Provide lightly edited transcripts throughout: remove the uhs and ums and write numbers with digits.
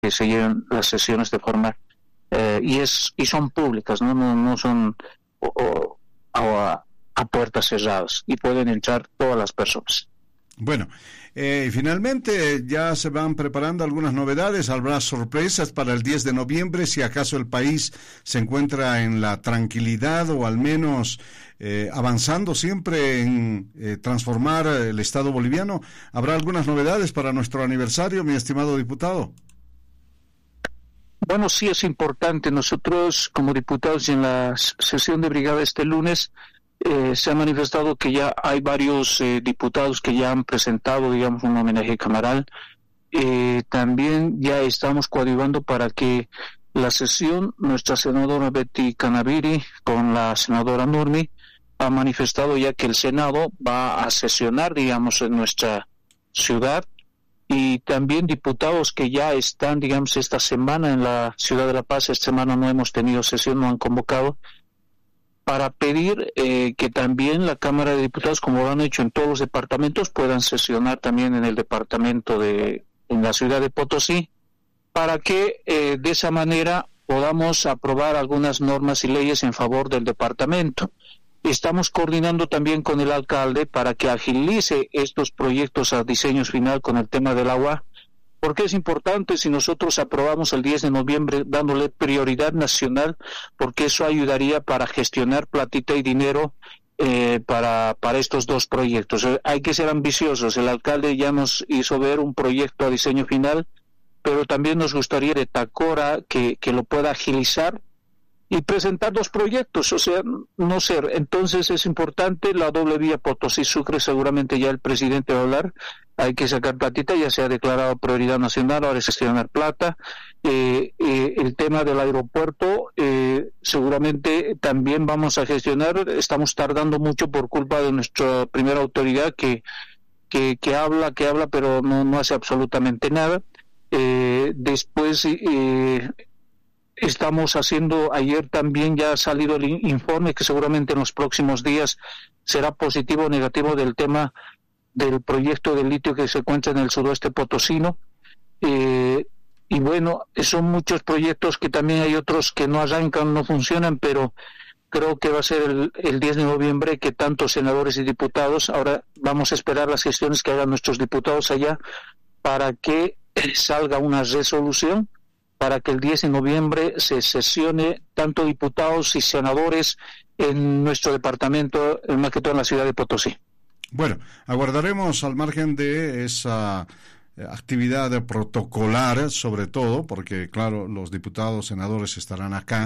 que se lleven las sesiones de forma y son públicas, no son a puertas cerradas y pueden entrar todas las personas. Bueno, finalmente ya se van preparando algunas novedades, habrá sorpresas para el 10 de noviembre, si acaso el país se encuentra en la tranquilidad o al menos avanzando siempre en transformar el Estado boliviano. ¿Habrá algunas novedades para nuestro aniversario, mi estimado diputado? Bueno, sí es importante. Nosotros como diputados en la sesión de brigada este lunes se ha manifestado que ya hay varios diputados que ya han presentado, digamos, un homenaje cameral. También ya estamos coadyuvando para que la sesión, nuestra senadora Betty Canaviri con la senadora Nurmi ha manifestado ya que el Senado va a sesionar, digamos, en nuestra ciudad, y también diputados que ya están, digamos, esta semana en la ciudad de La Paz. Esta semana no hemos tenido sesión, no han convocado, para pedir que también la Cámara de Diputados, como lo han hecho en todos los departamentos, puedan sesionar también en el departamento en la ciudad de Potosí, para que de esa manera podamos aprobar algunas normas y leyes en favor del departamento. Estamos coordinando también con el alcalde para que agilice estos proyectos a diseño final con el tema del agua, porque es importante si nosotros aprobamos el 10 de noviembre dándole prioridad nacional, porque eso ayudaría para gestionar platita y dinero para estos dos proyectos. Hay que ser ambiciosos. El alcalde ya nos hizo ver un proyecto a diseño final, pero también nos gustaría de Tacora que lo pueda agilizar y presentar dos proyectos, o sea, no ser. Entonces es importante la doble vía Potosí-Sucre, seguramente ya el presidente va a hablar, hay que sacar platita, ya se ha declarado prioridad nacional, ahora es gestionar plata. El tema del aeropuerto, seguramente también vamos a gestionar, estamos tardando mucho por culpa de nuestra primera autoridad que habla, pero no hace absolutamente nada. Después estamos haciendo, ayer también ya ha salido el informe que seguramente en los próximos días será positivo o negativo del tema del proyecto de litio que se encuentra en el sudoeste potosino. Y bueno, son muchos proyectos que también hay otros que no arrancan, no funcionan, pero creo que va a ser el 10 de noviembre que tantos senadores y diputados, ahora vamos a esperar las gestiones que hagan nuestros diputados allá para que salga una resolución para que el 10 de noviembre se sesione tanto diputados y senadores en nuestro departamento, más que todo en la ciudad de Potosí. Bueno, aguardaremos al margen de esa actividad protocolar, sobre todo, porque claro, los diputados, senadores estarán acá.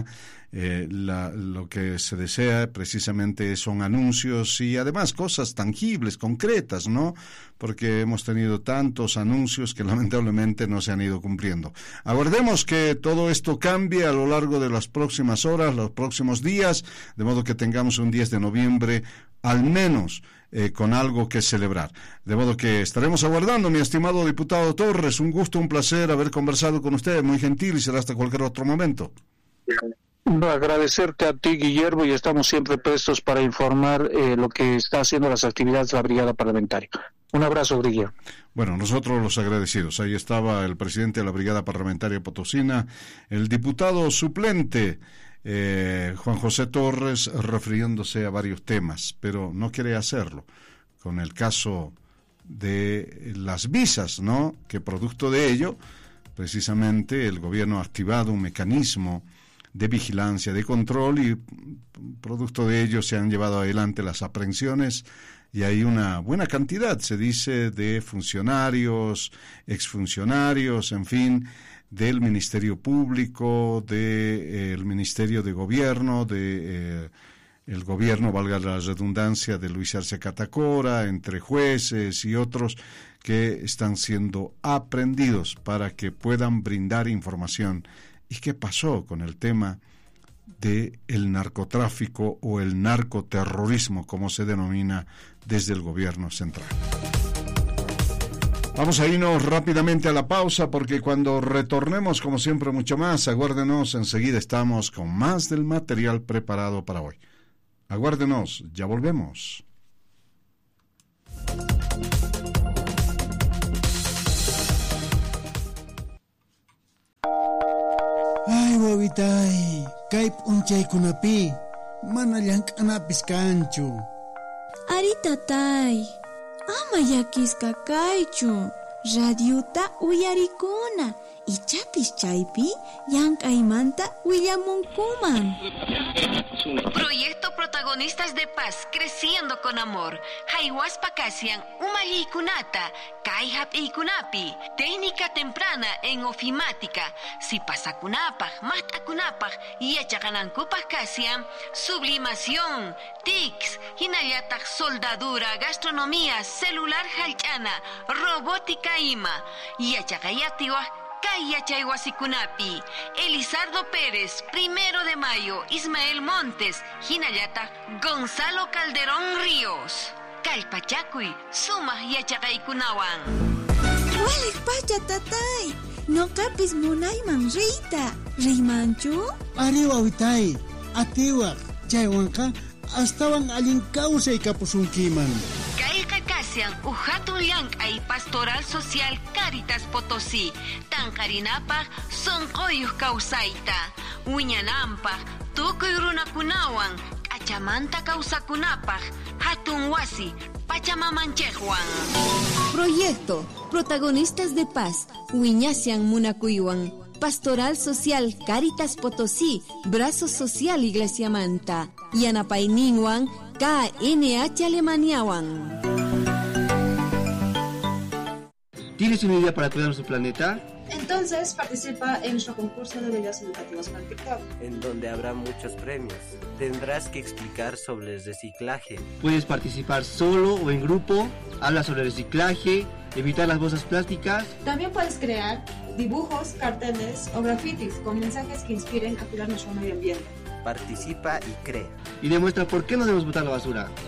Lo que se desea precisamente son anuncios y además cosas tangibles, concretas, ¿no? Porque hemos tenido tantos anuncios que lamentablemente no se han ido cumpliendo. Aguardemos que todo esto cambie a lo largo de las próximas horas, los próximos días, de modo que tengamos un 10 de noviembre al menos con algo que celebrar. De modo que estaremos aguardando, mi estimado diputado Torres. Un gusto, un placer haber conversado con usted, muy gentil, y será hasta cualquier otro momento. Agradecerte a ti, Guillermo, y estamos siempre prestos para informar lo que está haciendo las actividades de la Brigada Parlamentaria. Un abrazo, Guillermo. Bueno, nosotros los agradecidos. Ahí estaba el presidente de la Brigada Parlamentaria Potosina, el diputado suplente Juan José Torres, refiriéndose a varios temas, pero no quiere hacerlo con el caso de las visas, ¿no? Que producto de ello, precisamente el gobierno ha activado un mecanismo de vigilancia, de control, y producto de ello se han llevado adelante las aprehensiones, y hay una buena cantidad, se dice, de funcionarios, exfuncionarios, en fin, del Ministerio Público, del Ministerio de Gobierno, el gobierno, valga la redundancia, de Luis Arce Catacora, entre jueces y otros que están siendo aprehendidos para que puedan brindar información. ¿Y qué pasó con el tema de el narcotráfico o el narcoterrorismo, como se denomina desde el gobierno central? Vamos a irnos rápidamente a la pausa, porque cuando retornemos, como siempre, mucho más. Aguárdenos, enseguida estamos con más del material preparado para hoy. Aguárdenos, ya volvemos. Ari wawitay, kay p'unchaykunapi mana llank'anapis kanchu. Ari tatay, ama llakisqa kaychu. Radiota uyarikuna, ichapis chaypi llank'aymanta willamunkuman. Proyecto Protagonistas de Paz, creciendo con amor. Haywaspa kasian umallikunata, kay hap'iykunapi. Técnica temprana en ofimática. Si pasakunapaj, mahtakunapaj, yachaqanankupaj kasian sublimación, tics, hinallataq soldadura, gastronomía, celular hallch'ana, robótica ima. Yachaqayatiwaj Kay Wasikunapi, Elizardo Pérez, 1 de Mayo, Ismael Montes, Hinayata, Gonzalo Calderón Ríos, Calpachacuy, Suma Yachaqaykunawan. Walik pacha tatay, no capis munayman rita, rimanchu? Ari wawitay, atiwaq, chaywanqa astawan allin kawsay kapusunkiman. Ujatun Llank'ay Pastoral Social Caritas Potosí, Tanqarinapaq sunquyuq kawsayta, wiñananpaq tukuy runakunawan, k'achamanta kawsakunapaq, hatun wasi, Pachamamanchejwan. Proyecto Protagonistas de Paz, wiñasian munakuywan, Pastoral Social Caritas Potosí, Brazo Social Iglesia Manta, yanapayninwan, KNH Alemaniawan. ¿Tienes una idea para cuidar nuestro planeta? Entonces participa en nuestro concurso de videos educativos para TikTok, en donde habrá muchos premios. Tendrás que explicar sobre el reciclaje. Puedes participar solo o en grupo. Habla sobre el reciclaje, evitar las bolsas plásticas. También puedes crear dibujos, carteles o grafitis con mensajes que inspiren a cuidar nuestro medio ambiente. Participa y crea. Y demuestra por qué no debemos botar la basura.